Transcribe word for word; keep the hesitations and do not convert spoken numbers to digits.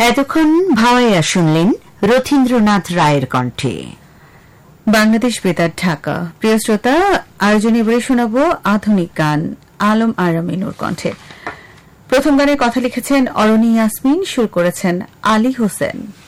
এতক্ষণ ভাওয়াইয়া শুনলেন রথীন্দ্রনাথ রায়ের কণ্ঠে। বাংলাদেশ বেতার ঢাকা। প্রিয় শ্রোতা, আয়োজনে এবারে শোনাব আধুনিক গান আলম আরামিনুর কণ্ঠে। প্রথম গানের কথা লিখেছেন অরণি ইয়াসমিন, সুর করেছেন আলী হোসেন।